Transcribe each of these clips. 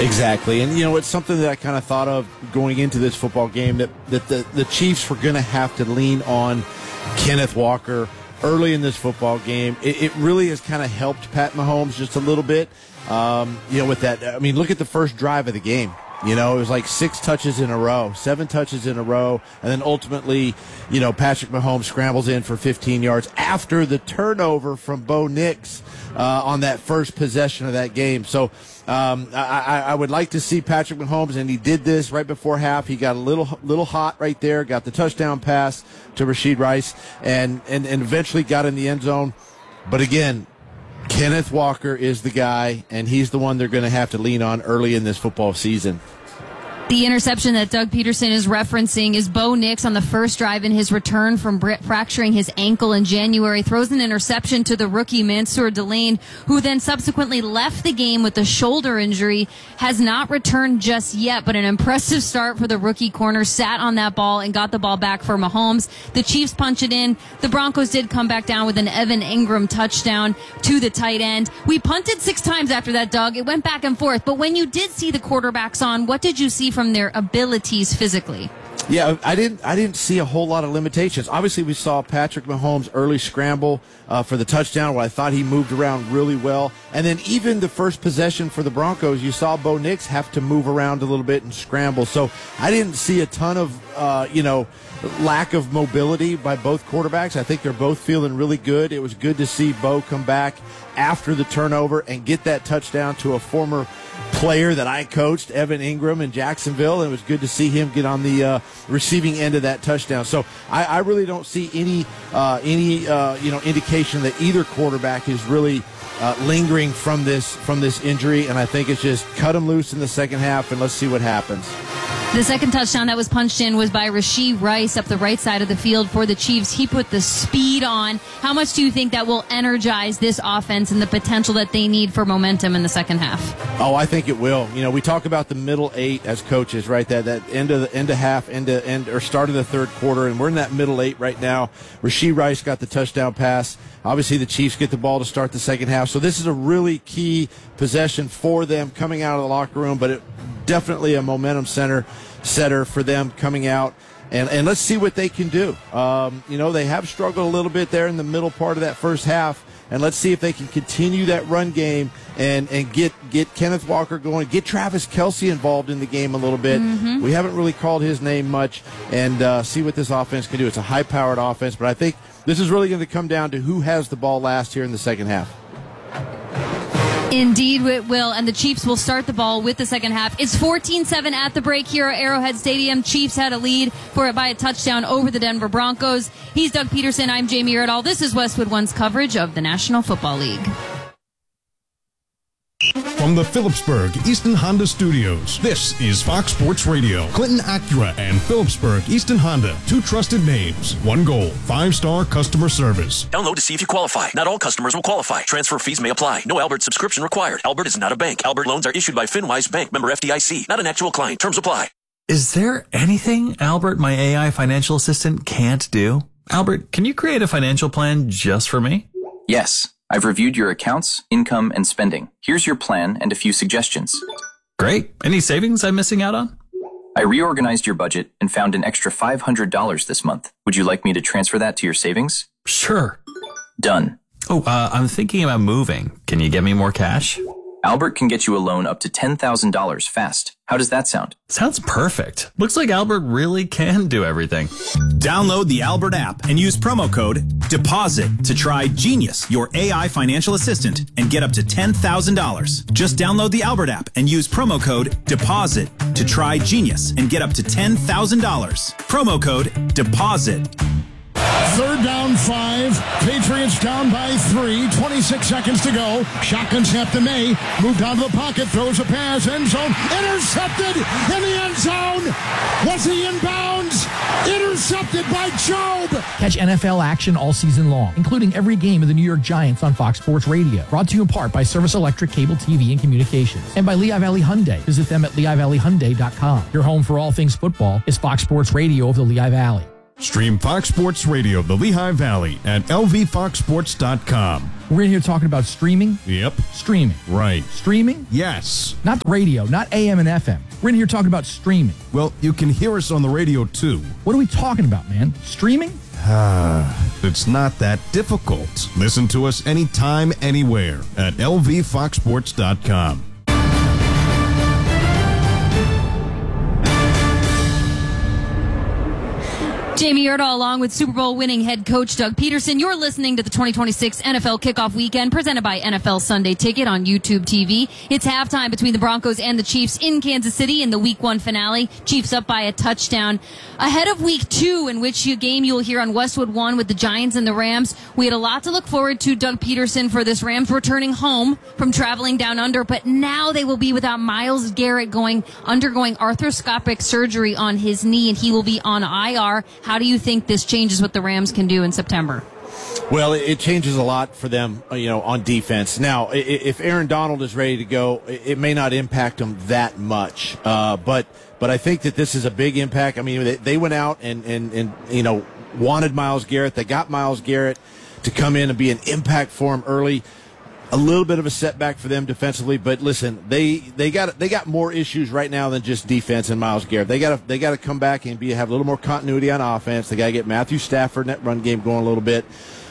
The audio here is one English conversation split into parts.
Exactly. And, it's something that I kind of thought of going into this football game, that the Chiefs were going to have to lean on Kenneth Walker early in this football game. It really has kind of helped Pat Mahomes just a little bit, with that. I mean, look at the first drive of the game. It was like 7 touches in a row, and then ultimately, Patrick Mahomes scrambles in for 15 yards after the turnover from Bo Nix on that first possession of that game. So I would like to see Patrick Mahomes, and he did this right before half. He got a little hot right there, got the touchdown pass to Rashee Rice, and eventually got in the end zone. But again, Kenneth Walker is the guy, and he's the one they're going to have to lean on early in this football season. The interception that Doug Peterson is referencing is Bo Nix on the first drive in his return from fracturing his ankle in January. Throws an interception to the rookie Mansour Delane, who then subsequently left the game with a shoulder injury. Has not returned just yet, but an impressive start for the rookie corner. Sat on that ball and got the ball back for Mahomes. The Chiefs punch it in. The Broncos did come back down with an Evan Ingram touchdown to the tight end. We punted 6 times after that, Doug. It went back and forth. But when you did see the quarterbacks on, what did you see from their abilities physically? Yeah, I didn't see a whole lot of limitations. Obviously, we saw Patrick Mahomes' early scramble for the touchdown, where I thought he moved around really well. And then even the first possession for the Broncos, you saw Bo Nix have to move around a little bit and scramble. So I didn't see a ton of, lack of mobility by both quarterbacks. I think they're both feeling really good. It was good to see Bo come back after the turnover and get that touchdown to a former player that I coached, Evan Ingram, in Jacksonville, and it was good to see him get on the receiving end of that touchdown. So I really don't see any indication that either quarterback is really lingering from this injury, and I think it's just cut him loose in the second half and let's see what happens. The second touchdown that was punched in was by Rashee Rice up the right side of the field for the Chiefs. He put the speed on. How much do you think that will energize this offense and the potential that they need for momentum in the second half? Oh, I think it will. We talk about the middle 8 as coaches, right? That end of half, or start of the third quarter, and we're in that middle 8 right now. Rashee Rice got the touchdown pass. Obviously, the Chiefs get the ball to start the second half. So this is a really key possession for them coming out of the locker room, but definitely a momentum setter for them coming out. And let's see what they can do. They have struggled a little bit there in the middle part of that first half. And let's see if they can continue that run game and get Kenneth Walker going, get Travis Kelce involved in the game a little bit. Mm-hmm. We haven't really called his name much, and see what this offense can do. It's a high-powered offense, but I think this is really going to come down to who has the ball last here in the second half. Indeed it will, and the Chiefs will start the ball with the second half. It's 14-7 at the break here at Arrowhead Stadium. Chiefs had a lead by a touchdown over the Denver Broncos. He's Doug Peterson. I'm Jamie Erdahl. This is Westwood One's coverage of the National Football League. From the Phillipsburg Easton Honda Studios, this is Fox Sports Radio. Clinton Acura and Phillipsburg Easton Honda, 2 trusted names, 1 goal, 5-star customer service. Download to see if you qualify. Not all customers will qualify. Transfer fees may apply. No Albert subscription required. Albert is not a bank. Albert loans are issued by FinWise Bank, member FDIC. Not an actual client. Terms apply. Is there anything Albert, my AI financial assistant, can't do? Albert, can you create a financial plan just for me? Yes. I've reviewed your accounts, income, and spending. Here's your plan and a few suggestions. Great. Any savings I'm missing out on? I reorganized your budget and found an extra $500 this month. Would you like me to transfer that to your savings? Sure. Done. Oh, I'm thinking about moving. Can you get me more cash? Albert can get you a loan up to $10,000 fast. How does that sound? Sounds perfect. Looks like Albert really can do everything. Download the Albert app and use promo code DEPOSIT to try Genius, your AI financial assistant, and get up to $10,000. Just download the Albert app and use promo code DEPOSIT to try Genius and get up to $10,000. Promo code DEPOSIT. Third down 5. Patriots down by 3. 26 seconds to go. Shotgun snap to May. Moved out of the pocket. Throws a pass. End zone. Intercepted in the end zone. Was he inbounds? Intercepted by Job. Catch NFL action all season long, including every game of the New York Giants on Fox Sports Radio. Brought to you in part by Service Electric Cable TV and Communications. And by Lehigh Valley Hyundai. Visit them at LehighValleyHyundai.com. Your home for all things football is Fox Sports Radio of the Lehigh Valley. Stream Fox Sports Radio, the Lehigh Valley, at lvfoxsports.com. We're in here talking about streaming. Yep. Streaming. Right. Streaming? Yes. Not the radio, not AM and FM. We're in here talking about streaming. Well, you can hear us on the radio, too. What are we talking about, man? Streaming? It's not that difficult. Listen to us anytime, anywhere at lvfoxsports.com. Jamie Erdahl along with Super Bowl winning head coach Doug Peterson. You're listening to the 2026 NFL Kickoff Weekend presented by NFL Sunday Ticket on YouTube TV. It's halftime between the Broncos and the Chiefs in Kansas City in the Week 1 finale. Chiefs up by a touchdown. Ahead of Week 2, in which game you'll hear on Westwood 1 with the Giants and the Rams. We had a lot to look forward to Doug Peterson for this. Rams returning home from traveling down under, but now they will be without Myles Garrett undergoing arthroscopic surgery on his knee, and he will be on IR. How do you think this changes what the Rams can do in September? Well, it changes a lot for them, on defense. Now, if Aaron Donald is ready to go, it may not impact them that much. But I think that this is a big impact. I mean, they went out and wanted Myles Garrett. They got Myles Garrett to come in and be an impact for him early. A little bit of a setback for them defensively, but listen, they got more issues right now than just defense and Myles Garrett. They got to come back and have a little more continuity on offense. They got to get Matthew Stafford in that run game going a little bit.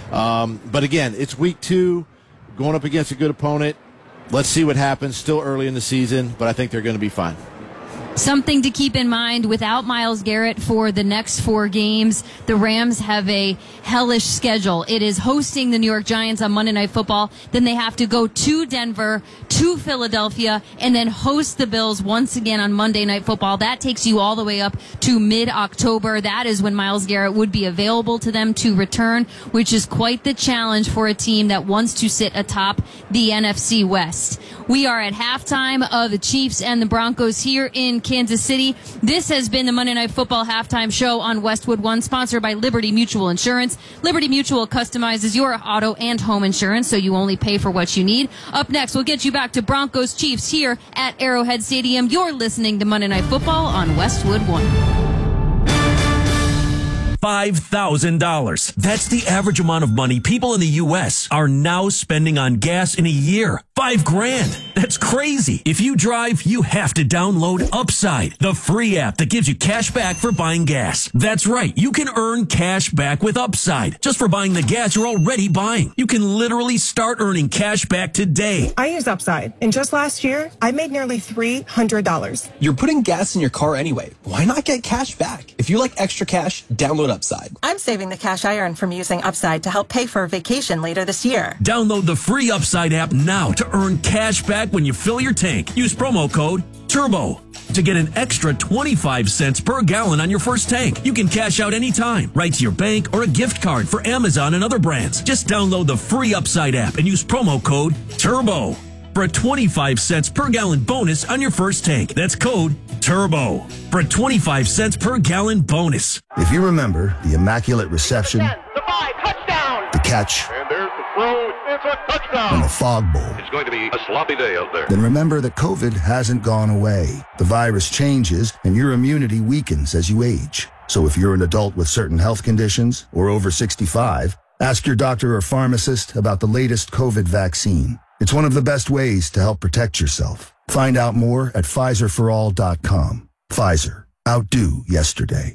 But again, it's Week 2, going up against a good opponent. Let's see what happens. Still early in the season, but I think they're going to be fine. Something to keep in mind, without Myles Garrett for the next 4 games, the Rams have a hellish schedule. It is hosting the New York Giants on Monday Night Football. Then they have to go to Denver, to Philadelphia, and then host the Bills once again on Monday Night Football. That takes you all the way up to mid-October. That is when Myles Garrett would be available to them to return, which is quite the challenge for a team that wants to sit atop the NFC West. We are at halftime of the Chiefs and the Broncos here in Kansas City. This has been the Monday Night Football halftime show on Westwood One, sponsored by Liberty Mutual Insurance. Liberty Mutual customizes your auto and home insurance, so you only pay for what you need. Up next, we'll get you back to Broncos Chiefs here at Arrowhead Stadium. You're listening to Monday Night Football on Westwood One. $5,000. That's the average amount of money people in the U.S. are now spending on gas in a year. $5,000. That's crazy. If you drive, you have to download Upside, the free app that gives you cash back for buying gas. That's right. You can earn cash back with Upside just for buying the gas you're already buying. You can literally start earning cash back today. I use Upside, and just last year, I made nearly $300. You're putting gas in your car anyway. Why not get cash back? If you like extra cash, download Upside. I'm saving the cash I earn from using Upside to help pay for a vacation later this year. Download the free Upside app now to earn cash back when you fill your tank. Use promo code TURBO to get an extra 25 cents per gallon on your first tank. You can cash out anytime, right to your bank or a gift card for Amazon and other brands. Just download the free Upside app and use promo code TURBO for a 25 cents per gallon bonus on your first tank. That's code TURBO for a 25 cents per gallon bonus. If you remember the immaculate reception, the 5, touchdown, the catch, and there's the throw, it's a touchdown, and the fog bowl, it's going to be a sloppy day out there. Then remember that COVID hasn't gone away. The virus changes and your immunity weakens as you age. So if you're an adult with certain health conditions or over 65, ask your doctor or pharmacist about the latest COVID vaccine. It's one of the best ways to help protect yourself. Find out more at PfizerForAll.com. Pfizer. Outdo yesterday.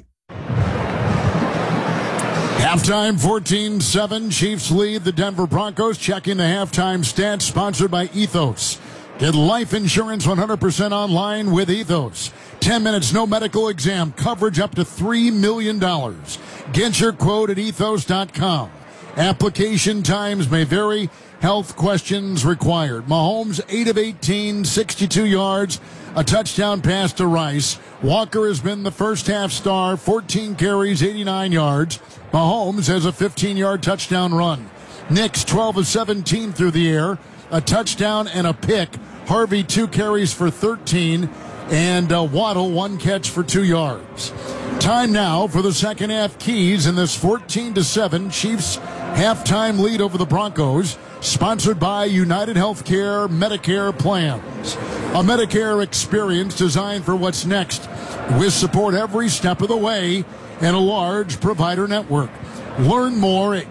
Halftime 14-7. Chiefs lead the Denver Broncos. Checking the halftime stats, sponsored by Ethos. Get life insurance 100% online with Ethos. 10 minutes, no medical exam, coverage up to $3 million. Get your quote at ethos.com. Application times may vary. Health questions required. Mahomes, 8 of 18, 62 yards, a touchdown pass to Rice. Walker has been the first half star, 14 carries, 89 yards. Mahomes has a 15-yard touchdown run. Knicks, 12 of 17 through the air, a touchdown and a pick. Harvey, 2 carries for 13, and Waddle, 1 catch for 2 yards. Time now for the second half keys in this 14-7 Chiefs halftime lead over the Broncos. Sponsored by United Healthcare Medicare Plans. A Medicare experience designed for what's next, with support every step of the way. and a large provider network. Learn more at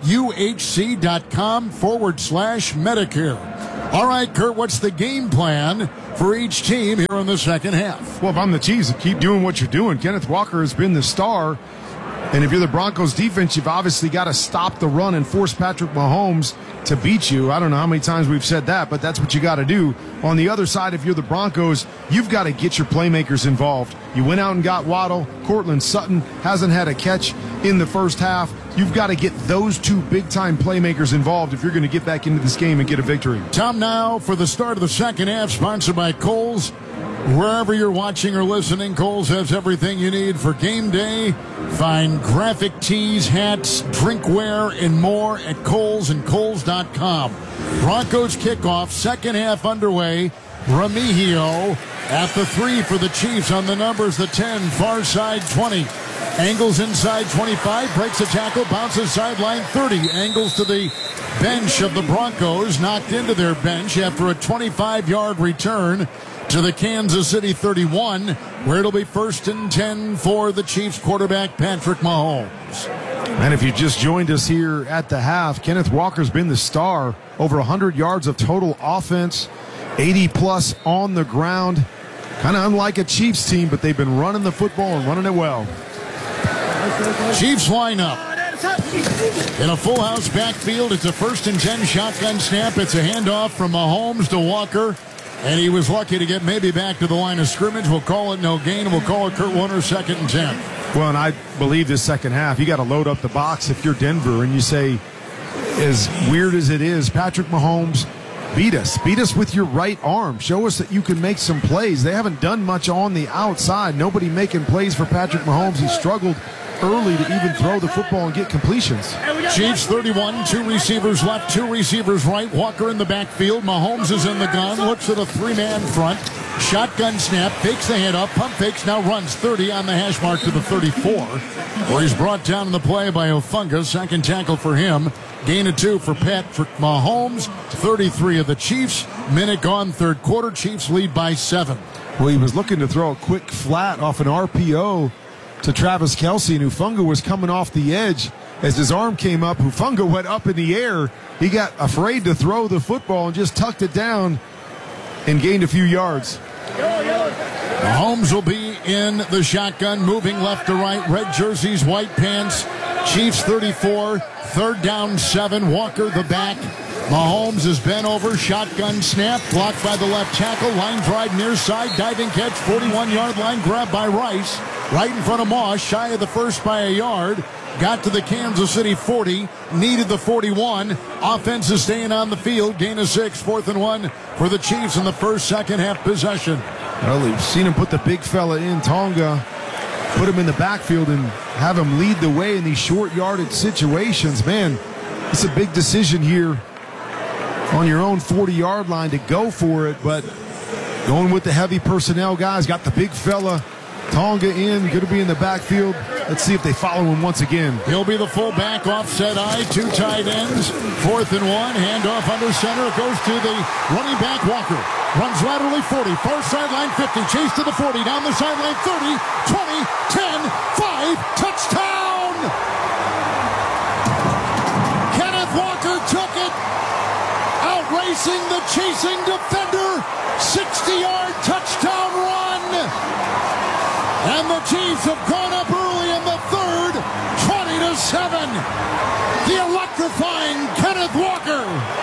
uhc.com/Medicare. All right, Kurt, what's the game plan for each team here in the second half? Well, if I'm the Chiefs, keep doing what you're doing. Kenneth Walker has been the star. And if you're the Broncos defense, you've obviously got to stop the run and force Patrick Mahomes to beat you. I don't know how many times we've said that, but that's what you got to do. On the other side, if you're the Broncos, you've got to get your playmakers involved. You went out and got Waddle. Cortland Sutton hasn't had a catch in the first half. You've got to get those two big-time playmakers involved if you're going to get back into this game and get a victory. Time now for the start of the second half, sponsored by Kohl's. Wherever you're watching or listening, Kohl's has everything you need for game day. Find graphic tees, hats, drinkware, and more at Kohl's and Kohls.com. Broncos kickoff, second half underway. Remigio at the 3 for the Chiefs on the numbers, the 10, far side 20. Angles inside 25, breaks a tackle, bounces sideline 30. Angles to the bench of the Broncos, knocked into their bench after a 25-yard return to the Kansas City 31, where it'll be 1st and 10 for the Chiefs quarterback, Patrick Mahomes. And if you just joined us here at the half, Kenneth Walker's been the star. Over 100 yards of total offense, 80-plus on the ground. Kind of unlike a Chiefs team, but they've been running the football and running it well. Chiefs lineup. In a full house backfield, it's a 1st and 10 shotgun snap. It's a handoff from Mahomes to Walker. And he was lucky to get maybe back to the line of scrimmage. We'll call it no gain. We'll call it Kurt Warner 2nd and 10. Well, and I believe this second half, you got to load up the box if you're Denver. And you say, as weird as it is, Patrick Mahomes, beat us. Beat us with your right arm. Show us that you can make some plays. They haven't done much on the outside. Nobody making plays for Patrick Mahomes. He struggled early to even throw the football and get completions. Chiefs 31, 2 receivers left, 2 receivers right. Walker in the backfield. Mahomes is in the gun, looks at a 3-man front. Shotgun snap, fakes the handoff, pump fakes, now runs 30 on the hash mark to the 34, where he's brought down in the play by Ofunga. Second tackle for him. Gain of 2 for Patrick Mahomes. 33 of the Chiefs. Minute gone, third quarter. Chiefs lead by 7. Well, he was looking to throw a quick flat off an RPO to Travis Kelce, and Hufanga was coming off the edge. As his arm came up, Hufanga went up in the air. He got afraid to throw the football and just tucked it down and gained a few yards. Mahomes will be in the shotgun, moving left to right. Red jerseys, white pants. Chiefs 34, 3rd down 7. Walker the back. Mahomes is bent over, shotgun snap, blocked by the left tackle, line drive near side, diving catch, 41-yard line grab by Rice, right in front of Moss, shy of the first by a yard, got to the Kansas City 40, needed the 41, offense is staying on the field, gain of 6, 4th and 1 for the Chiefs in the second half possession. Well, you've seen him put the big fella in, Tonga, put him in the backfield and have him lead the way in these short yardage situations. Man, it's a big decision here on your own 40-yard line to go for it, but going with the heavy personnel guys, got the big fella, Tonga in, going to be in the backfield. Let's see if they follow him once again. He'll be the fullback, offset eye, 2 tight ends, 4th and 1, handoff under center, it goes to the running back Walker. Runs laterally 40, far sideline 50, chase to the 40, down the sideline 30, 20, 10, 5, touchdown! Kenneth Walker took it, outracing the chasing defender, 60-yard touchdown run. And the Chiefs have gone up early in the 3rd, 20-7. The electrifying Kenneth Walker.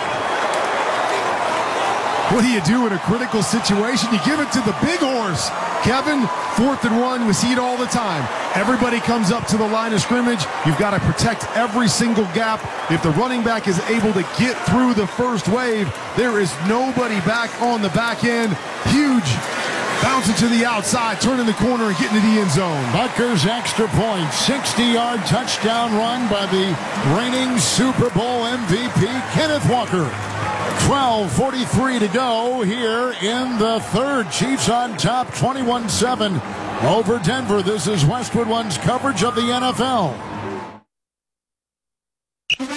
What do you do in a critical situation? You give it to the big horse. Kevin, 4th and 1, we see it all the time. Everybody comes up to the line of scrimmage. You've got to protect every single gap. If the running back is able to get through the first wave, there is nobody back on the back end. Huge. Bouncing to the outside, turning the corner and getting to the end zone. Butker's extra point, 60-yard touchdown run by the reigning Super Bowl MVP, Kenneth Walker. 12:43 to go here in the 3rd. Chiefs on top, 21-7 over Denver. This is Westwood One's coverage of the NFL.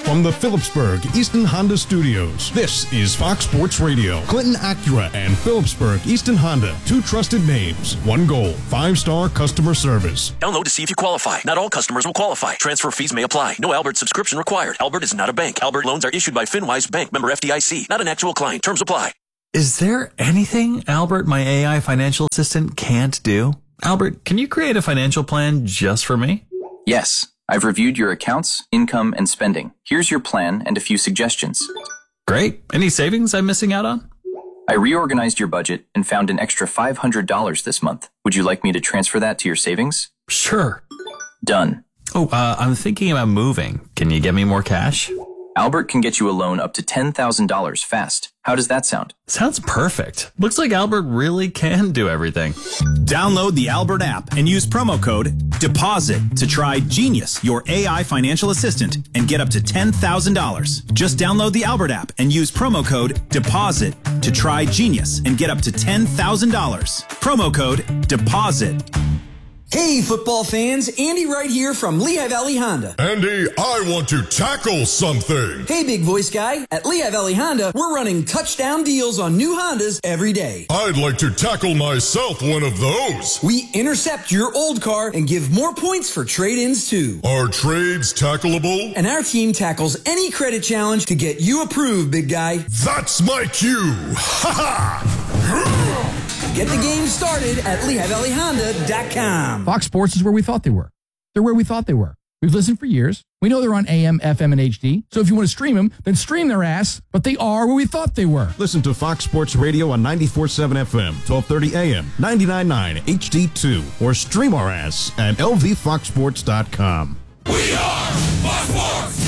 From the Phillipsburg Easton Honda Studios, this is Fox Sports Radio. Clinton Acura and Phillipsburg Easton Honda, two trusted names, one goal, 5-star customer service. Download to see if you qualify. Not all customers will qualify. Transfer fees may apply. No Albert subscription required. Albert is not a bank. Albert loans are issued by FinWise Bank, member FDIC. Not an actual client. Terms apply. Is there anything Albert, my AI financial assistant, can't do? Albert, can you create a financial plan just for me? Yes. I've reviewed your accounts, income, and spending. Here's your plan and a few suggestions. Great. Any savings I'm missing out on? I reorganized your budget and found an extra $500 this month. Would you like me to transfer that to your savings? Sure. Done. Oh, I'm thinking about moving. Can you get me more cash? Albert can get you a loan up to $10,000 fast. How does that sound? Sounds perfect. Looks like Albert really can do everything. Download the Albert app and use promo code DEPOSIT to try Genius, your AI financial assistant, and get up to $10,000. Just download the Albert app and use promo code DEPOSIT to try Genius and get up to $10,000. Promo code DEPOSIT. Hey, football fans, Andy right here from Lehigh Valley Honda. Andy, I want to tackle something. Hey, big voice guy. At Lehigh Valley Honda, we're running touchdown deals on new Hondas every day. I'd like to tackle myself one of those. We intercept your old car and give more points for trade-ins too. Are trades tackleable? And our team tackles any credit challenge to get you approved, big guy. That's my cue. Ha ha! Get the game started at LehighValleyHonda.com. Fox Sports is where we thought they were. They're where we thought they were. We've listened for years. We know they're on AM, FM, and HD. So if you want to stream them, then stream their ass. But they are where we thought they were. Listen to Fox Sports Radio on 94.7 FM, 1230 AM, 99.9 HD2, or stream our ass at lvfoxsports.com. We are Fox Sports!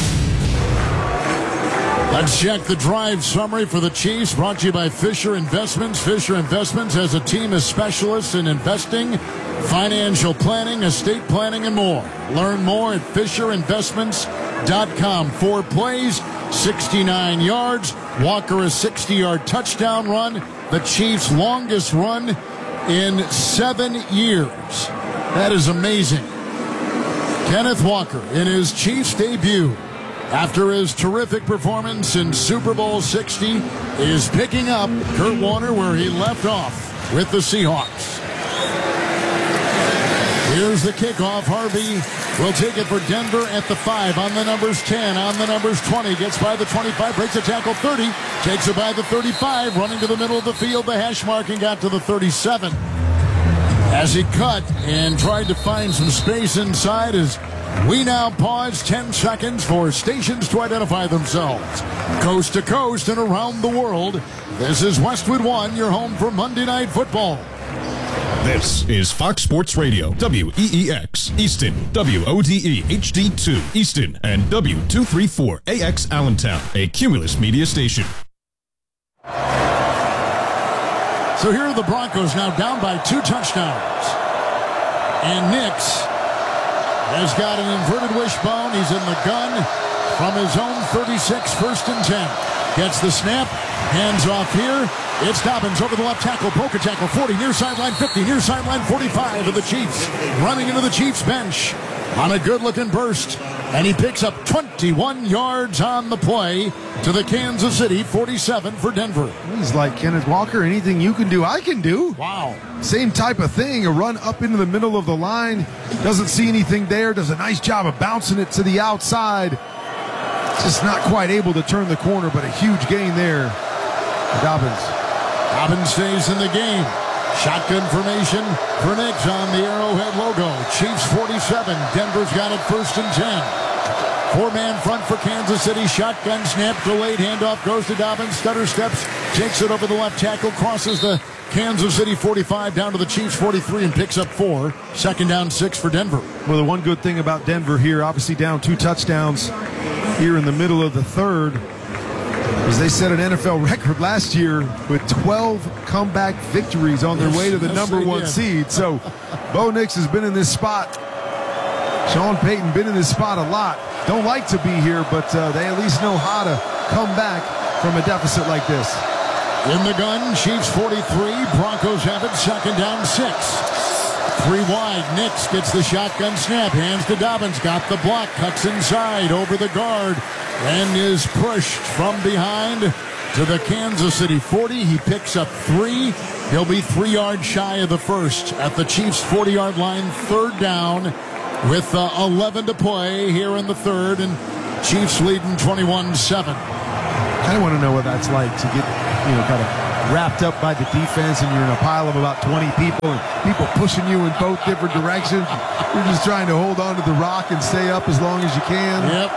Let's check the drive summary for the Chiefs, brought to you by Fisher Investments. Fisher Investments has a team of specialists in investing, financial planning, estate planning, and more. Learn more at FisherInvestments.com. 4 plays, 69 yards. Walker a 60-yard touchdown run. The Chiefs' longest run in 7 years. That is amazing. Kenneth Walker in his Chiefs debut, after his terrific performance in Super Bowl 60, is picking up Kurt Warner where he left off with the Seahawks. Here's the kickoff. Harvey will take it for Denver at the 5, on the numbers 10, on the numbers 20, gets by the 25, breaks a tackle 30, takes it by the 35, running to the middle of the field, the hash mark, and got to the 37. As he cut and tried to find some space inside, as we now pause 10 seconds for stations to identify themselves. Coast to coast and around the world, this is Westwood One, your home for Monday Night Football. This is Fox Sports Radio, WEEX, Easton, WODE, HD2, Easton, and W234AX Allentown, a Cumulus media station. So here are the Broncos now down by 2 touchdowns. And Nix has got an inverted wishbone. He's in the gun from his own 36, 1st and 10. Gets the snap, hands off here. It's Dobbins over the left tackle, broke a tackle, 40, near sideline 50, near sideline 45 of the Chiefs. Running into the Chiefs bench on a good-looking burst. And he picks up 21 yards on the play to the Kansas City 47 for Denver. He's like, Kenneth Walker, anything you can do, I can do. Wow. Same type of thing, a run up into the middle of the line. Doesn't see anything there, does a nice job of bouncing it to the outside. Just not quite able to turn the corner, but a huge gain there. Dobbins. Dobbins stays in the game. Shotgun formation for Nix on the Arrowhead logo. Chiefs 47. Denver's got it 1st and 10. 4-man front for Kansas City. Shotgun snap, delayed handoff, goes to Dobbins. Stutter steps, takes it over the left tackle, crosses the Kansas City 45 down to the Chiefs 43 and picks up 4. 2nd down 6 for Denver. Well, the one good thing about Denver here, obviously down 2 touchdowns here in the middle of the 3rd, is they set an NFL record last year with 12 comeback victories on their way to the number 1 seed. So Bo Nix has been in this spot. Sean Payton been in this spot a lot. Don't like to be here, but they at least know how to come back from a deficit like this. In the gun, Chiefs 43, Broncos have it, 2nd down 6. 3 wide, Nix gets the shotgun snap, hands to Dobbins, got the block, cuts inside, over the guard, and is pushed from behind to the Kansas City 40. He picks up 3. He'll be 3 yards shy of the first at the Chiefs' 40-yard line, 3rd down with 11 to play here in the 3rd, and Chiefs leading 21-7. I want to know what that's like to get, kind of wrapped up by the defense, and you're in a pile of about 20 people, and people pushing you in both different directions. You're just trying to hold on to the rock and stay up as long as you can. Yep.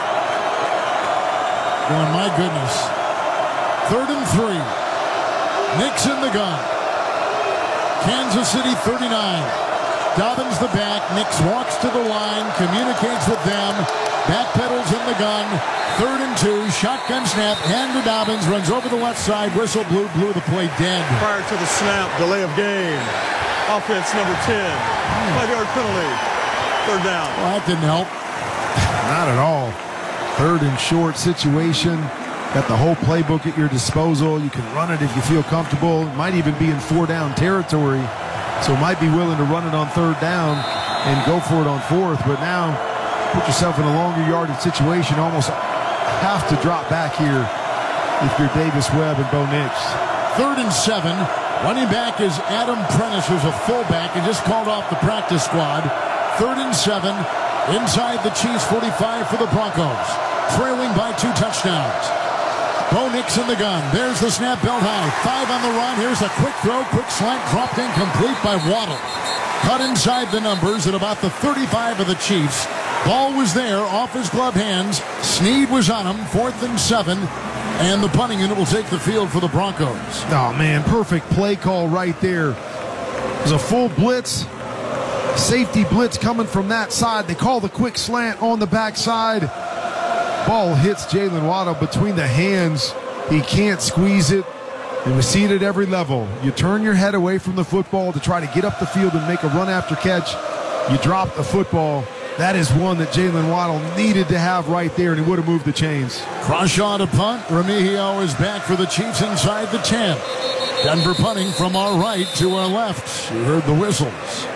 Going, my goodness. 3rd and 3. Nix in the gun. Kansas City 39. Dobbins the back. Nix walks to the line, communicates with them, backpedals in the gun. 3rd and 2. Shotgun snap. Hand to Dobbins. Runs over the left side. Whistle blew the play dead. Prior to the snap, delay of game. Offense number 10. 5-yard penalty. 3rd down. Well, that didn't help. Not at all. 3rd and short situation. Got the whole playbook at your disposal. You can run it if you feel comfortable. Might even be in 4-down territory. So might be willing to run it on 3rd down and go for it on 4th. But now put yourself in a longer yardage situation. Almost have to drop back here if you're Davis Webb and Bo Nix. 3rd and 7. Running back is Adam Prentice, who's a fullback and just called off the practice squad. 3rd and 7. Inside the Chiefs 45 for the Broncos. Trailing by 2 touchdowns. Bo Nix in the gun. There's the snap, belt high. 5 on the run. Here's a quick throw, quick slant, dropped incomplete by Waddle. Cut inside the numbers at about the 35 of the Chiefs. Ball was there, off his glove hands. Snead was on him, 4th and 7. And the punting unit will take the field for the Broncos. Oh, man, perfect play call right there. There's a full blitz. Safety blitz coming from that side. They call the quick slant on the backside. Ball hits Jalen Waddle between the hands. He can't squeeze it. And we see it at every level. You turn your head away from the football to try to get up the field and make a run after catch. You drop the football. That is one that Jalen Waddle needed to have right there, and he would have moved the chains. Crawshaw to punt. Remigio is back for the Chiefs inside the 10. Denver punting from our right to our left. You heard the whistles.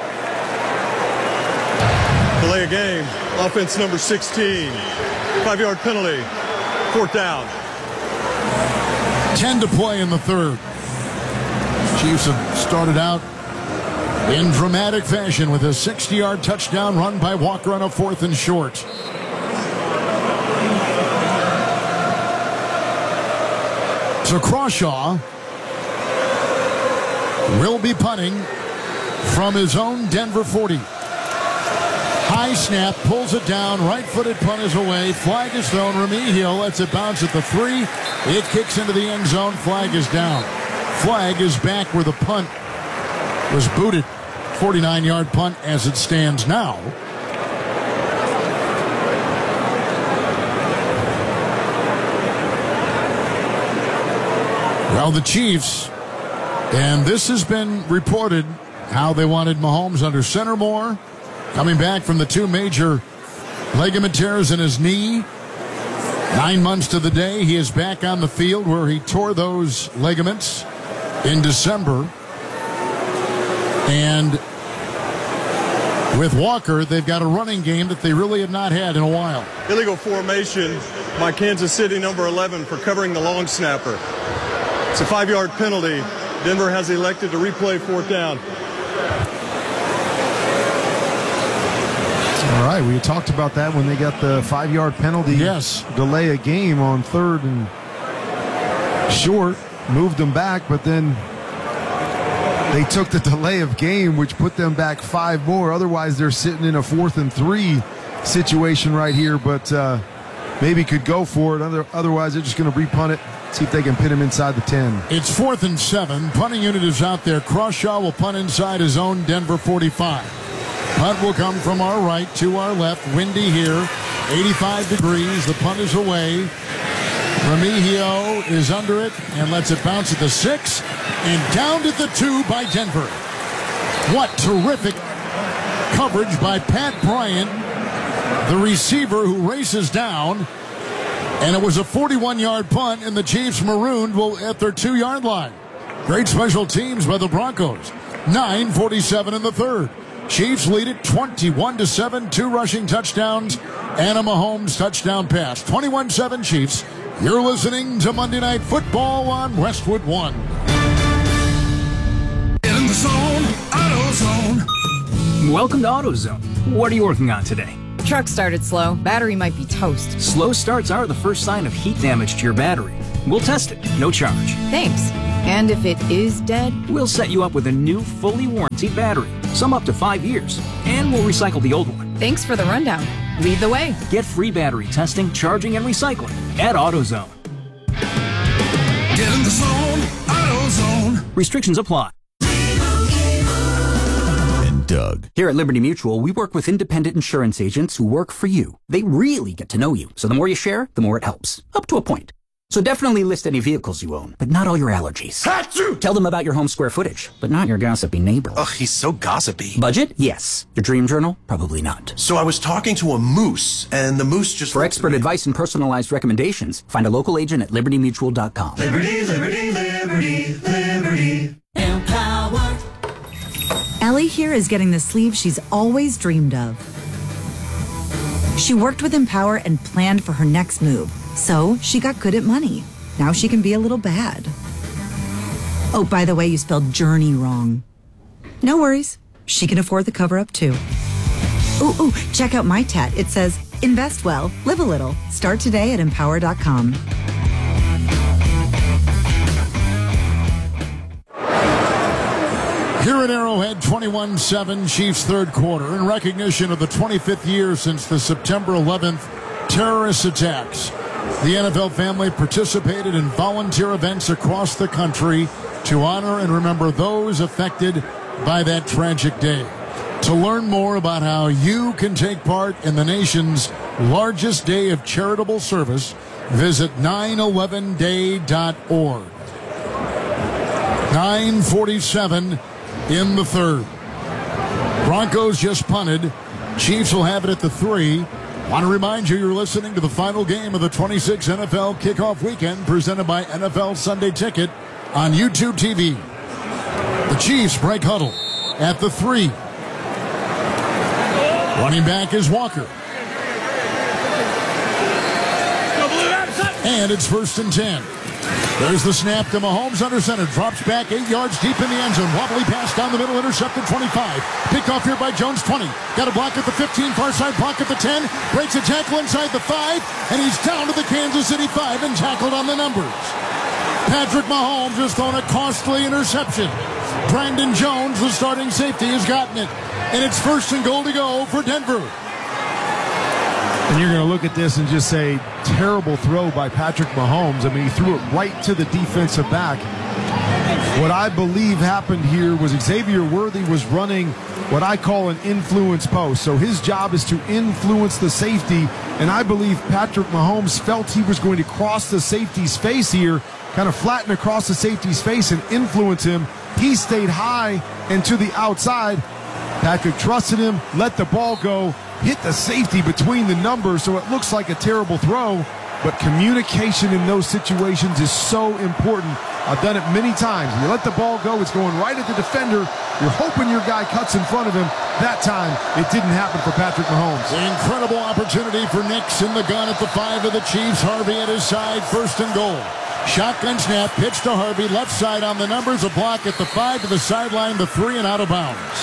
Delay of game. Offense number 16. 5-yard penalty. 4th down. 10 to play in the 3rd. Chiefs have started out in dramatic fashion with a 60-yard touchdown run by Walker on a 4th and short. So Crawshaw will be punting from his own Denver 40. High snap, pulls it down, right-footed punt is away, flag is thrown, Remigio lets it bounce at the 3. It kicks into the end zone, flag is down. Flag is back where the punt was booted. 49-yard punt as it stands now. Well, the Chiefs, and this has been reported, how they wanted Mahomes under center more. Coming back from the 2 major ligament tears in his knee. 9 months to the day, he is back on the field where he tore those ligaments in December. And with Walker, they've got a running game that they really have not had in a while. Illegal formation by Kansas City, number 11, for covering the long snapper. It's a 5-yard penalty. Denver has elected to replay 4th down. All right, we talked about that when they got the 5-yard penalty. Yes. Delay a game on 3rd and short. Moved them back, but then they took the delay of game, which put them back 5 more. Otherwise, they're sitting in a 4th and 3 situation right here, but maybe could go for it. Otherwise, they're just going to repunt it, see if they can pin him inside the 10. It's 4th and 7. Punting unit is out there. Crawshaw will punt inside his own Denver 45. Punt will come from our right to our left. Windy here. 85 degrees. The punt is away. Remigio is under it and lets it bounce at the 6 and down to the 2 by Denver. What terrific coverage by Pat Bryant, the receiver who races down. And it was a 41-yard punt, and the Chiefs marooned at their 2-yard line. Great special teams by the Broncos. 9:47 in the 3rd. Chiefs lead it 21-7, 2 rushing touchdowns. and a Mahomes touchdown pass. 21-7 Chiefs. You're listening to Monday Night Football on Westwood One. In the zone, AutoZone. Welcome to AutoZone. What are you working on today? Truck started slow. Battery might be toast. Slow starts are the first sign of heat damage to your battery. We'll test it, no charge. Thanks. And if it is dead? We'll set you up with a new, fully warranted battery, some up to 5 years, and we'll recycle the old one. Thanks for the rundown. Lead the way. Get free battery testing, charging, and recycling at AutoZone. Get in the zone, AutoZone. Restrictions apply. Doug. Here at Liberty Mutual, we work with independent insurance agents who work for you. They really get to know you, so the more you share, the more it helps. Up to a point. So definitely list any vehicles you own, but not all your allergies. Achoo! Tell them about your home square footage, but not your gossipy neighbor. Ugh, he's so gossipy. Budget? Yes. Your dream journal? Probably not. So I was talking to a moose, and the moose just... For expert advice and personalized recommendations, find a local agent at libertymutual.com. Liberty, liberty, liberty, liberty. Empower. Ellie here is getting the sleeve she's always dreamed of. She worked with Empower and planned for her next move, so she got good at money. Now she can be a little bad. Oh, by the way, you spelled journey wrong. No worries. She can afford the cover-up, too. Ooh, check out my tat. It says, invest well, live a little. Start today at empower.com. Here at Arrowhead, 21-7 Chiefs third quarter in recognition of the 25th year since the September 11th terrorist attacks. The NFL family participated in volunteer events across the country to honor and remember those affected by that tragic day. To learn more about how you can take part in the nation's largest day of charitable service, visit 911day.org. 9:47 in the third. Broncos just punted. Chiefs will have it at the 3. Want to remind you, you're listening to the final game of the 26 NFL kickoff weekend presented by NFL Sunday Ticket on YouTube TV. The Chiefs break huddle at the 3. Running back is Walker. And it's 1st and 10. There's the snap to Mahomes under center. Drops back 8 yards deep in the end zone. Wobbly pass down the middle. Intercepted 25. Picked off here by Jones 20. Got a block at the 15. Far side block at the 10. Breaks a tackle inside the 5. And he's down to the Kansas City 5 and tackled on the numbers. Patrick Mahomes has thrown a costly interception. Brandon Jones, the starting safety, has gotten it. And it's 1st and goal to go for Denver. And you're going to look at this and just say, terrible throw by Patrick Mahomes. I mean, he threw it right to the defensive back. What I believe happened here was Xavier Worthy was running what I call an influence post. So his job is to influence the safety. And I believe Patrick Mahomes felt he was going to cross the safety's face here, kind of flatten across the safety's face and influence him. He stayed high and to the outside. Patrick trusted him, let the ball go, hit the safety between the numbers, so it looks like a terrible throw, but communication in those situations is so important. I've done it many times. You let the ball go, it's going right at the defender. You're hoping your guy cuts in front of him. That time, it didn't happen for Patrick Mahomes. The incredible opportunity for Nix in the gun at the 5 of the Chiefs. Harvey at his side, 1st and goal. Shotgun snap, pitch to Harvey, left side on the numbers, a block at the 5 to the sideline, the 3 and out of bounds.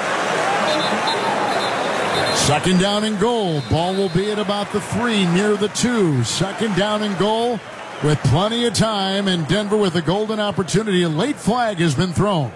2nd down and goal. Ball will be at about the 3, near the 2. 2nd down and goal with plenty of time, and Denver with a golden opportunity. A late flag has been thrown.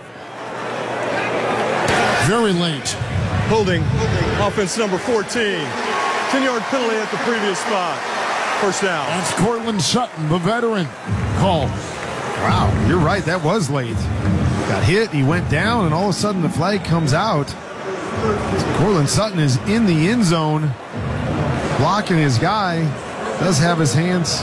Very late. Holding. Offense number 14. 10-yard penalty at the previous spot. 1st down. That's Cortland Sutton, the veteran. Call. Wow, you're right. That was late. Got hit, he went down, and all of a sudden the flag comes out. Cortland Sutton is in the end zone, blocking his guy. Does have his hands.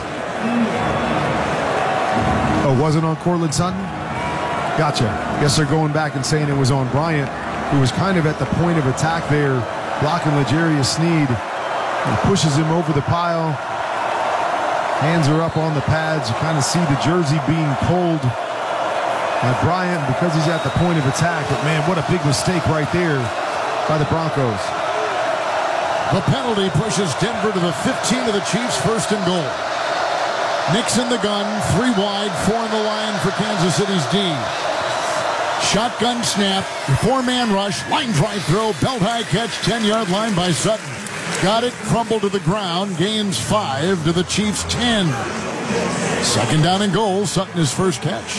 Oh, was it on Cortland Sutton? Gotcha. Guess they're going back and saying it was on Bryant, who was kind of at the point of attack there, blocking L'Jarius Sneed. He pushes him over the pile. Hands are up on the pads. You kind of see the jersey being pulled by Bryant because he's at the point of attack. But, man, what a big mistake right there by the Broncos. The penalty pushes Denver to the 15 of the Chiefs, first and goal. Nix in the gun, 3 wide, 4 in the line for Kansas City's D. Shotgun snap, 4-man rush, line drive throw, belt high catch, 10-yard line by Sutton. Got it, crumbled to the ground, gains 5 to the Chiefs' 10. Second down and goal, Sutton his first catch.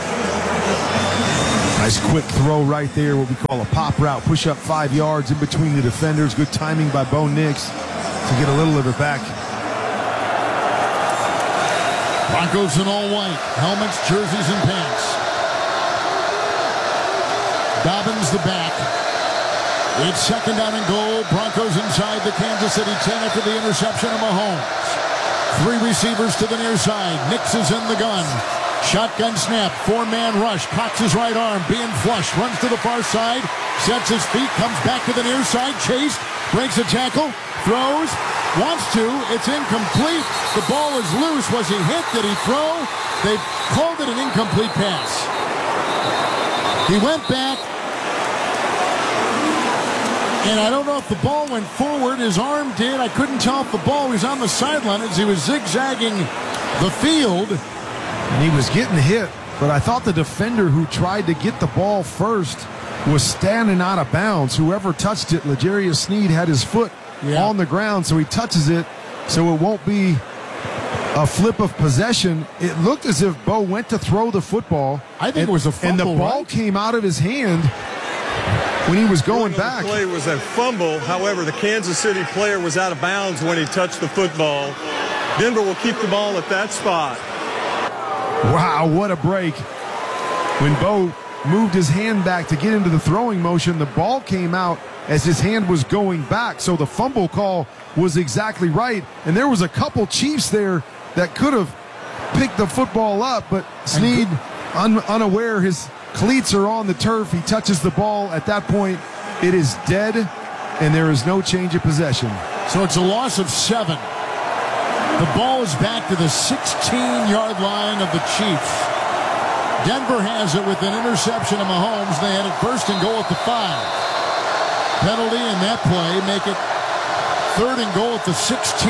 Nice quick throw right there, what we call a pop route. Push up 5 yards in between the defenders. Good timing by Bo Nix to get a little of it back. Broncos in all white, helmets, jerseys, and pants. Dobbins the back. It's second down and goal. Broncos inside the Kansas City 10 after the interception of Mahomes. 3 receivers to the near side. Nix is in the gun. Shotgun snap, 4-man rush. Cocks his right arm, being flushed. Runs to the far side, sets his feet, comes back to the near side. Chase breaks a tackle, throws, wants to. It's incomplete. The ball is loose. Was he hit? Did he throw? They called it an incomplete pass. He went back. And I don't know if the ball went forward. His arm did. I couldn't tell if the ball was on the sideline as he was zigzagging the field. And he was getting hit, but I thought the defender who tried to get the ball first was standing out of bounds. Whoever touched it, L'Jarius Sneed had his foot on the ground, so he touches it, so it won't be a flip of possession. It looked as if Bo went to throw the football. I think it was a fumble, and the ball came out of his hand when he was going back. The play was a fumble. However, the Kansas City player was out of bounds when he touched the football. Denver will keep the ball at that spot. Wow, what a break. When Bo moved his hand back to get into the throwing motion, the ball came out as his hand was going back. So the fumble call was exactly right. And there was a couple Chiefs there that could have picked the football up, but Sneed, unaware his cleats are on the turf, he touches the ball. At that point, it is dead, and there is no change of possession. So it's a loss of 7. The ball is back to the 16-yard line of the Chiefs. Denver has it with an interception of Mahomes. They had it first and goal at the 5. Penalty in that play make it third and goal at the 16.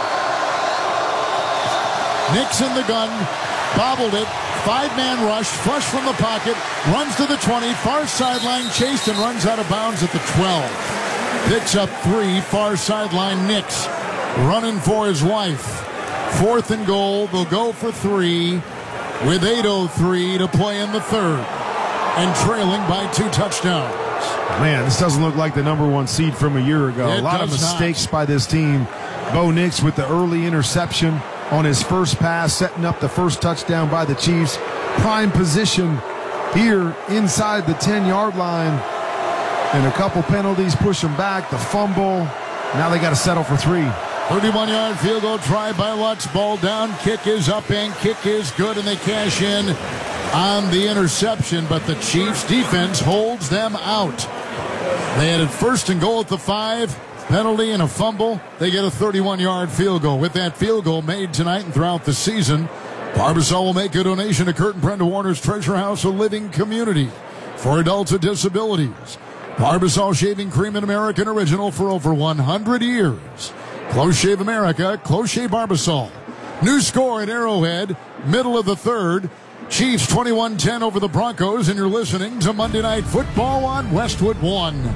Nix in the gun, bobbled it. 5-man rush, flush from the pocket, runs to the 20, far sideline, chased and runs out of bounds at the 12. Picks up 3, far sideline Nix. Running for his life. 4th and goal. They'll go for 3 with 8:03 to play in the third. And trailing by 2 touchdowns. Man, this doesn't look like the number 1 seed from a year ago. A lot of mistakes by this team. Bo Nix with the early interception on his first pass, setting up the first touchdown by the Chiefs. Prime position here inside the 10-yard line. And a couple penalties push them back. The fumble. Now they got to settle for 3. 31-yard field goal try by Lutz. Ball down. Kick is up and kick is good, and they cash in on the interception, but the Chiefs defense holds them out. They had it first and goal at the 5. Penalty and a fumble. They get a 31-yard field goal. With that field goal made tonight and throughout the season, Barbasol will make a donation to Kurt and Brenda Warner's Treasure House, a living community for adults with disabilities. Barbasol Shaving Cream, an American original for over 100 years. Close Shave America, Close Shave Barbasol. New score at Arrowhead, middle of the third. Chiefs 21-10 over the Broncos, and you're listening to Monday Night Football on Westwood One.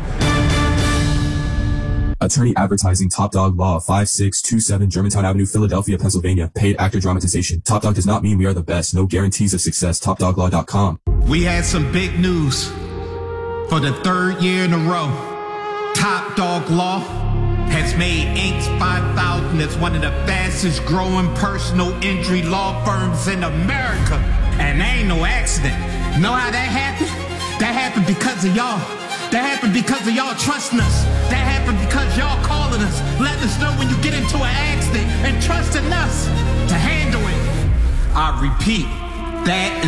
Attorney Advertising, Top Dog Law, 5627 Germantown Avenue, Philadelphia, Pennsylvania. Paid actor dramatization. Top Dog does not mean we are the best. No guarantees of success. TopDogLaw.com. We had some big news. For the 3rd year in a row, Top Dog Law has made Inc. 5000 as one of the fastest growing personal injury law firms in America. And that ain't no accident. Know how that happened? That happened because of y'all. That happened because of y'all trusting us. That happened because y'all calling us, letting us know when you get into an accident and trusting us to handle it. I repeat, that